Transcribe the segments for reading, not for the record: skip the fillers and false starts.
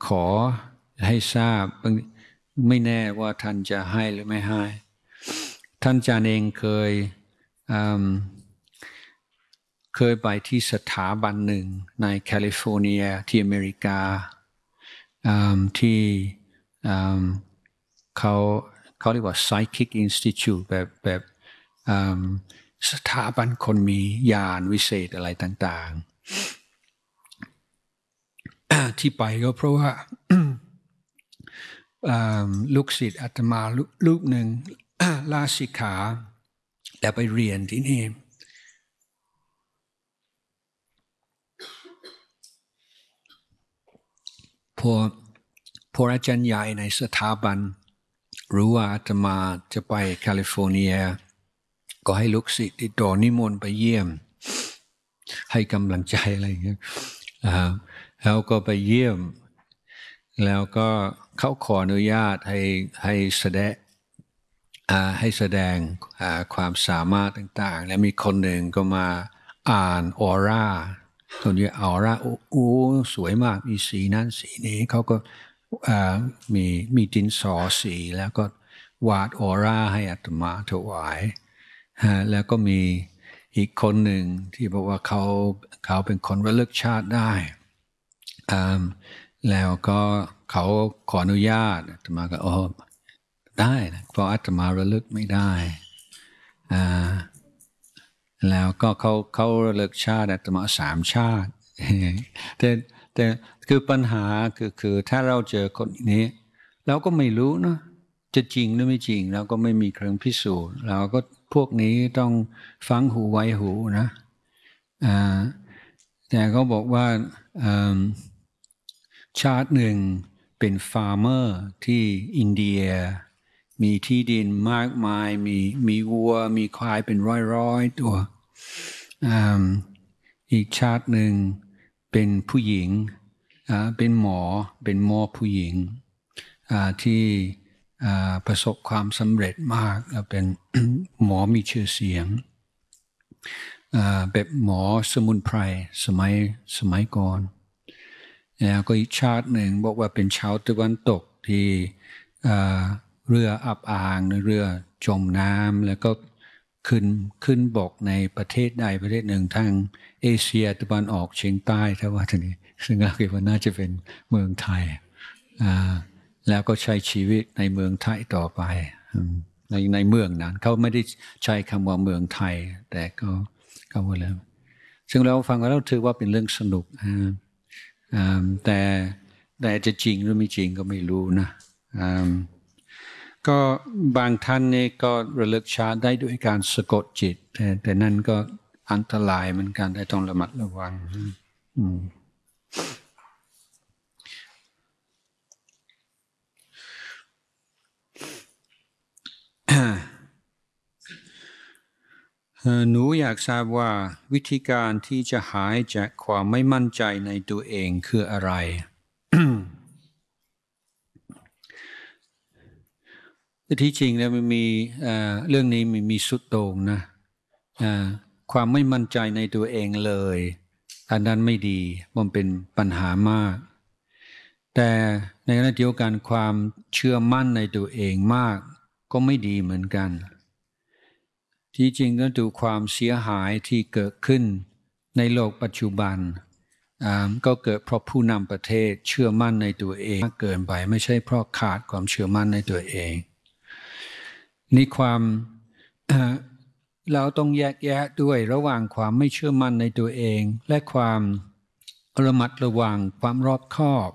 ขอให้ทราบไม่แน่ว่าท่านจะให้หรือไม่ให้ท่านอาจารย์เองเคยไปที่สถาบันหนึ่งในแคลิฟอร์เนียที่อเมริกาที่เขาเรียกว่า Psychic Institute แบบสถาบันคนมีญาณวิเศษอะไรต่างๆ ที่ไปก็เพราะว่าลูกศิษย์อาตมาลูกหนึ่งลาสิกขาแล้วไปเรียนที่นี่พออาจารย์ใหญ่ในสถาบันรู้ว่าอาตมาจะไปแคลิฟอร์เนียก็ให้ลูกศิษย์ติดต่อนิมนต์ไปเยี่ยมให้กำลังใจอะไรอย่างเงี้ยแล้วก็ไปเยี่ยมแล้วก็เขาขออนุญาตให้แสดงความสามารถต่างๆและมีคนหนึ่งก็มาอ่านออร่าตัวนี้ออร่าโอ้สวยมากมีสีนั้นสีนี้เขาก็มีดินสอสีแล้วก็วาดออร่าให้อาตมาถวายแล้วก็มีอีกคนหนึ่งที่บอกว่าเขาเป็นคนระลึกชาติได้แล้วก็เขาขออนุญาตอาตมาก็ได้นะเพราะอาตมาระลึกไม่ได้แล้วก็เขาระลึกชาติอาตมา3 ชาติแต่คือปัญหาคือถ้าเราเจอคนนี้เราก็ไม่รู้นะจะจริงหรือไม่จริงเราก็ไม่มีเครื่องพิสูจน์เราก็พวกนี้ต้องฟังหูไว้หูนะแต่เขาบอกว่าชาติหนึ่งเป็นฟาร์มเมอร์ที่อินเดียมีที่ดินมากมายมีวัวมีควายเป็นร้อยตัวอีกชาติหนึ่งเป็นผู้หญิงเป็นหมอผู้หญิงที่ประสบความสำเร็จมากเป็น หมอมีชื่อเสียงแบบหมอสมุนไพรสมัยก่อนแล้วก็อีกชาติหนึ่งบอกว่าเป็นชาวตะวันตกที่เรืออับอางเรือจมน้ำแล้วก็ขึ้นบกในประเทศใดประเทศหนึ่งทางเอเชียตะวันออกเฉียงใต้ถ้าว่าทีนี้ซึ่งเราคิดว่าน่าจะเป็นเมืองไทยแล้วก็ใช้ชีวิตในเมืองไทยต่อไปในเมืองนั้นเขาไม่ได้ใช้คำว่าเมืองไทยแต่ก็ว่าแล้วซึ่งเราฟังแล้วถือว่าเป็นเรื่องสนุกแต่จะจริงหรือไม่จริงก็ไม่รู้นะก็บางท่านนี่ก็ระลึกชาติได้ด้วยการสะกดจิตแต่นั่นก็อันตรายเหมือนกันได้ต้องระมัดระวังหนูอยากทราบว่าวิธีการที่จะหายจากความไม่มั่นใจในตัวเองคืออะไร แต่ที่จริงแล้วมันมีเรื่องนี้มีสุดโต่งนะความไม่มั่นใจในตัวเองเลยอันนั้นไม่ดีมันเป็นปัญหามากแต่ในขณะเดียวกันความเชื่อมั่นในตัวเองมากก็ไม่ดีเหมือนกันที่จริงก็ดูความเสียหายที่เกิดขึ้นในโลกปัจจุบันก็เกิดเพราะผู้นำประเทศเชื่อมั่นในตัวเองมากเกินไปไม่ใช่เพราะขาดความเชื่อมั่นในตัวเองนี่ความเราต้องแยกแยะด้วยระหว่างความไม่เชื่อมั่นในตัวเองและความระมัดระวังความรอบคอบ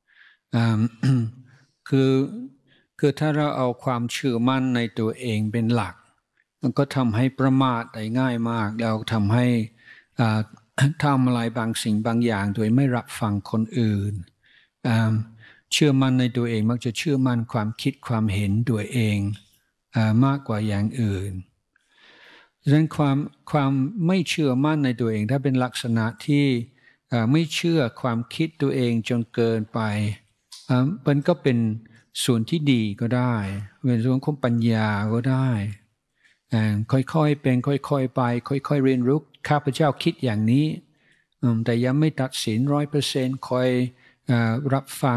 คือถ้าเราเอาความเชื่อมั่นในตัวเองเป็นหลักมันก็ทำให้ประมาทได้ง่ายมากแล้วทำให้ทำอะไรบางสิ่งบางอย่างโดยไม่รับฟังคนอื่นเชื่อมั่นในตัวเองมักจะเชื่อมั่นความคิดความเห็นตัวเองมากกว่าอย่างอื่นดังนั้นความไม่เชื่อมั่นในตัวเองถ้าเป็นลักษณะที่ไม่เชื่อความคิดตัวเองจนเกินไปมันก็เป็นส่วนที่ดีก็ได้เป็นส่วนของปัญญาก็ได้ค่อยๆเป็นค่อยๆไปค่อยๆเรียนรู้ข้าพเจ้าคิดอย่างนี้แต่ยังไม่ตัดสิน100%คอยรับฟัง